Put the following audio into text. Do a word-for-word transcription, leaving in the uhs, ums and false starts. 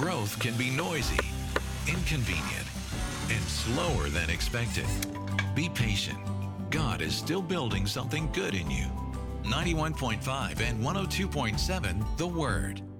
Growth can be noisy, inconvenient, and slower than expected. Be patient. God is still building something good in you. ninety-one point five and one oh two point seven The Word.